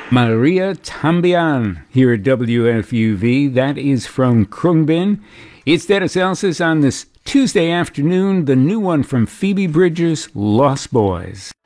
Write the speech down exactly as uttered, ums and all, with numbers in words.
Maria Tambian here at W F U V. That is from Krungbin. It's Dennis Elsas on this Tuesday afternoon, the new one from Phoebe Bridgers, Lost Boys.